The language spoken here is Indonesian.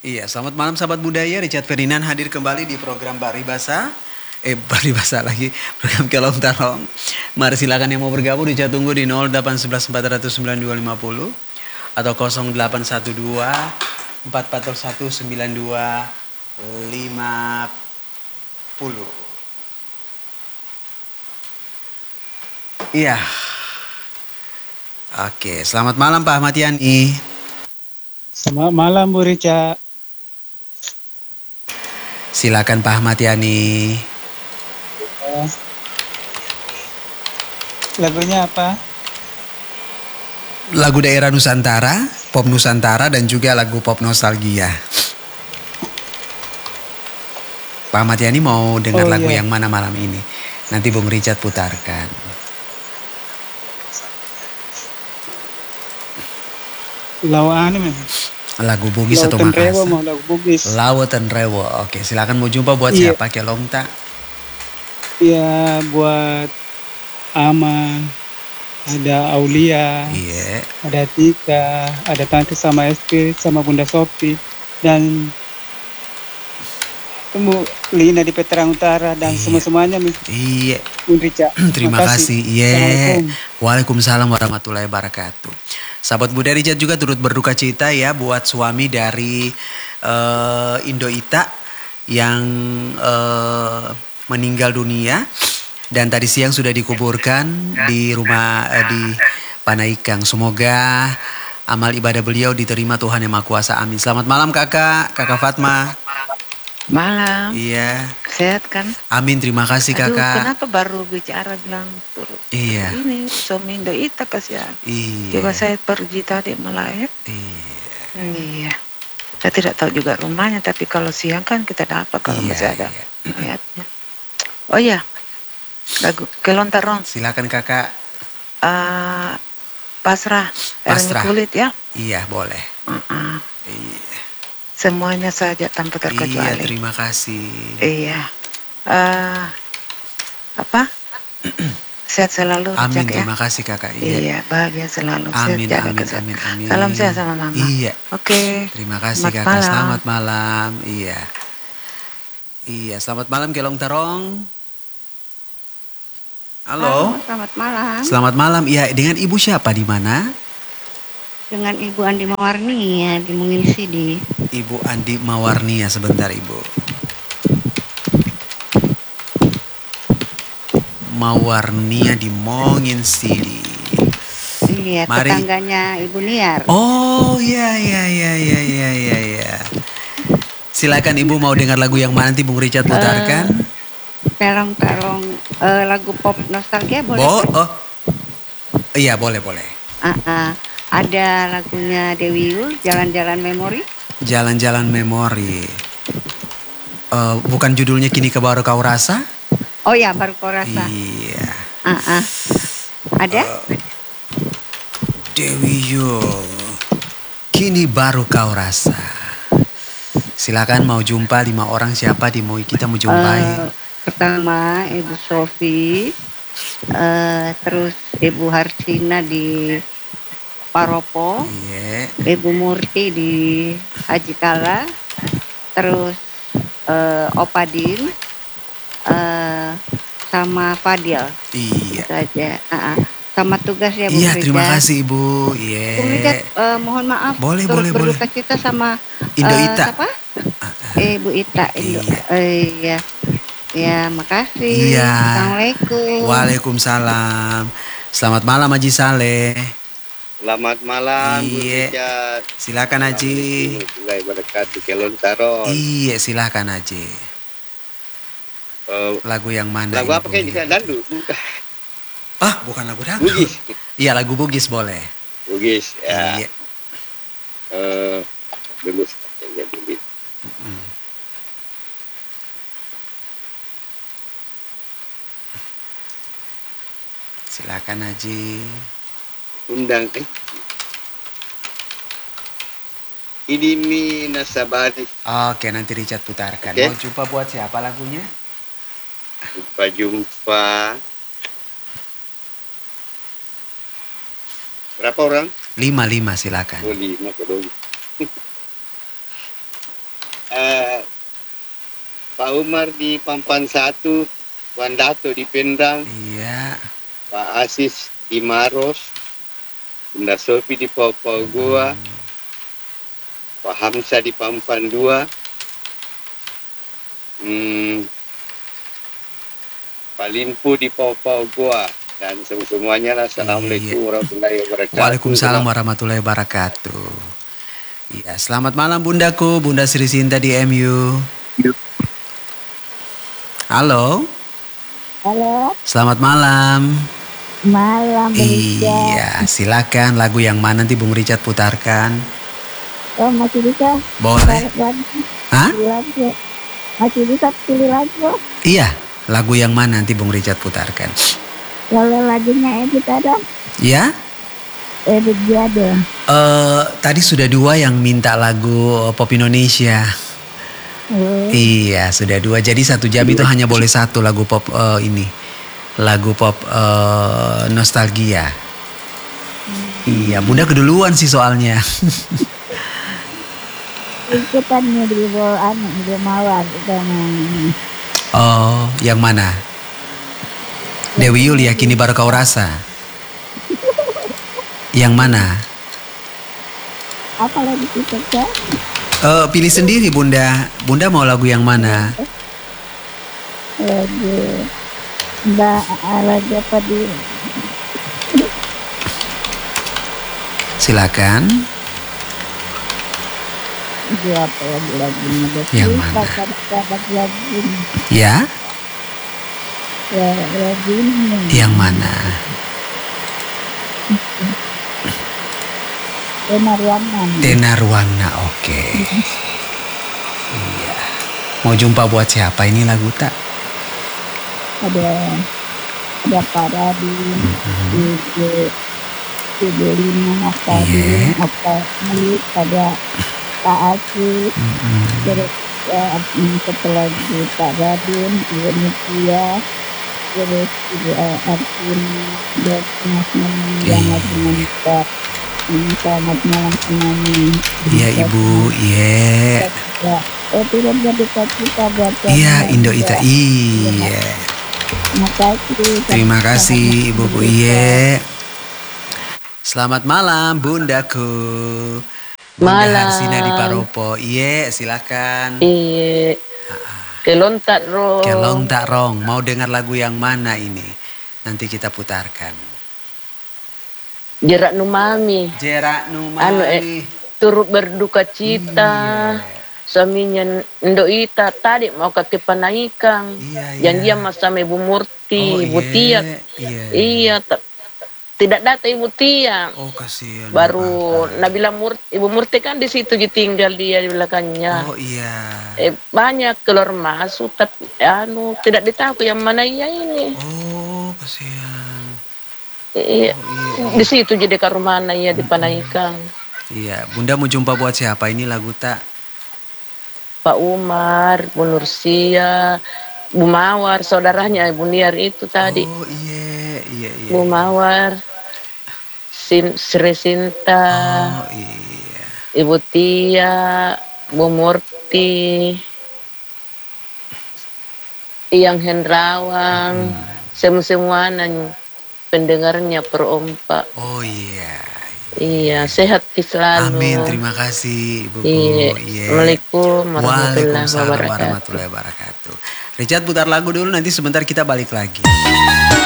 Iya, selamat malam sahabat budaya. Richard Ferdinand hadir kembali di program Baribasa. Baribasa lagi, program Kelong Tarong. Mari silakan yang mau bergabung, Richard tunggu di 0811 492 50 atau 0812 4401 92 50. Iya. Oke, selamat malam Pak Ahmad Yani. Selamat malam Bu Rica. Silakan Pak Ahmad Yani. Lagunya apa? Lagu daerah Nusantara, pop Nusantara dan juga lagu pop nostalgia. Pak Ahmad Yani mau dengar lagu yang mana malam ini? Nanti Bung Richard putarkan. Lagu Bugis atau Makassar? Lagu Bugis. Lawatan Rewo. Oke, silakan mau jumpa buat siapa Kelongta? Iya, buat Ama, ada Aulia, ada Tika, ada Tante sama SK, sama Bunda Sopi, dan temu Lina di Peterang Utara dan semua-semuanya. Iya. Rica. Terima kasih. Iya. Waalaikumsalam warahmatullahi wabarakatuh. Sahabat Buddha, Richard juga turut berduka cita ya buat suami dari Indo Ita yang meninggal dunia dan tadi siang sudah dikuburkan di rumah di Panaikang. Semoga amal ibadah beliau diterima Tuhan Yang Maha Kuasa. Amin. Selamat malam kakak Fatma. Malam. Iya. Sehat kan? Amin, terima kasih kakak. Kenapa baru bicara bilang turut? Iya. Ini suami Indo Ita kasihan. Iya. Coba saya pergi tadi melahir. Iya. Saya tidak tahu juga rumahnya, tapi kalau siang kan kita dapat kalau masih ada mayatnya. Oh iya, lagu Kelong Tarong. Silakan kakak. Pasrah. Kulit ya? Iya boleh. Iya. Semuanya saja tanpa terkecuali. Iya, terima kasih. Iya. Sehat selalu. Amin, terima kasih kakak. Iya, bahagia selalu. Amin, amin. Salam sehat sama mama. Iya. Oke. Terima kasih kakak. Selamat malam. Iya. Iya, selamat malam Kelong Tarong. Halo. Selamat malam. Selamat malam. Iya, dengan ibu siapa di mana? Dengan Ibu Andi Mawarni ya di Mungin Sidi. Ibu Andi Mawarni ya, sebentar Ibu. Mawarnia di Mongin Sidi. Iya, tetangganya Ibu Niar. Oh, iya. Silakan Ibu mau dengar lagu yang mana nanti Bung Richard putarkan? Kelong Tarong lagu pop nostalgia boleh? Iya, boleh. Ada lagunya Dewi Yul, Jalan-Jalan Memori. Jalan-Jalan Memori. Bukan judulnya Kini Baru Kau Rasa? Oh ya, Baru Kau Rasa. Iya. Ada? Dewi Yul, Kini Baru Kau Rasa. Silakan mau jumpa 5 orang siapa kita mau jumpai. Pertama Ibu Sofi, terus Ibu Harsina di Paropo, Ibu Murti di Haji Kala, terus Opadin, sama Fadil. Iya. Itu aja. Sama tugas ya Bu. Iya, terima kasih Ibu. Iya. Bu Richard, mohon maaf. Boleh. Berduka cita sama Indo Ita. Siapa? Ibu Ita. Iya. Ya, makasih. Iya. Assalamualaikum. Waalaikumsalam. Selamat malam Haji Saleh. Selamat malam, Bu Richard. Silakan Haji. Wabarakatuh, Kelong Tarong. Iya, silakan Haji. Lagu yang mana? Lagu apa kayak dangdut? Bukan lagu dangdut. Bugis. Iya, lagu Bugis boleh. Bugis, ya. Iya. Bugis. Silakan Haji. Undang Idimi Nasabari. Oke, nanti Richard putarkan. Mau jumpa buat siapa lagunya? Jumpa. Berapa orang? 5 silakan. Oh, 5 kedong. Pak Umar di Pampan 1, Wandato di Pendang, Iya. Pak Asis di Maros, Bunda Sofi di Pau-Pau Goa, Pak Hamsa di Pampan 2, Pak Limpu di Pau-Pau Goa, dan semuanya lah. Assalamualaikum warahmatullahi wabarakatuh. Waalaikumsalam warahmatullahi wabarakatuh. Iya, selamat malam bundaku, Bunda Sri Sinta di MU. Halo. Halo, Selamat malam. malam Bung Richard. Iya, silakan lagu yang mana nanti Bung Richard putarkan. Oh, masih bisa? Boleh. Hah? Pilih lagu. Masih bisa pilih lagu. Iya, lagu yang mana nanti Bung Richard putarkan. Kalau lagunya Edith ada? Ya? Edith Giade. Tadi sudah 2 yang minta lagu pop Indonesia. Iya, sudah 2. Jadi 1 jam itu hanya boleh 1 lagu pop ini. Lagu pop nostalgia. Iya, Bunda keduluan sih soalnya. Ikutan nih di Mawar. Oh, yang mana? Dewi Yulia, kini baru kau rasa. Yang mana? Apa lagi kita? Pilih sendiri Bunda. Bunda mau lagu yang mana? Lagu apa di? Silakan. Apa lagunya? Yang mana? Lagu. Ya? Ya, lagu ini. Yang mana? Tenar Warna, oke. Iya. Mau jumpa buat siapa ini lagu tak? Ada Paradin, Lima, apa Malik, ada Pak Aki, terus setelah itu Pak Radin, Ibu Mutia, terus Ibu Artin, dan yang lagi menikah. Selamat malam semuanya. Iya Ibu, iya. Tidak jadi kita buat iya Indo Ita, iya. Terima kasih Ibu Iya. Selamat malam bundaku. Bunda Harsina di Paropo. Iya, silakan. Iya. Kelong tak rong. Kelong tak rong. Mau dengar lagu yang mana ini? Nanti kita putarkan. Jerak numami. Jerak numami. Turut berduka cita. Suaminya Ndo Ita tadi mau ke Panaikan. Janji sama Ibu Murti, Ibu Tiak. Iya, tidak datang Ibu Tiak. Oh, kasihan. Baru Nabila Ibu Murti kan di situ tinggal dia di belakangnya. Oh iya. Banyak keluar masuk tapi tidak ditahu yang mana iya ini. Oh, kasihan. Iya. Di situ jadi ke rumah ya di Panaikan. Iya, Bunda mau jumpa buat siapa ini lagu tak? Pak Umar, Bu Nursia, Bu Mawar, saudaranya Ibu Niar itu tadi. Oh iya. Bu Mawar, Sri Sinta, oh, iya. Ibu Tia, Bu Murti, Yang Hendrawan, semua-semuanya pendengarnya perompak. Oh iya. Iya, sehat selalu. Amin, terima kasih Ibu. Iya. Assalamualaikum warahmatullahi wabarakatuh. Richard putar lagu dulu, nanti sebentar kita balik lagi.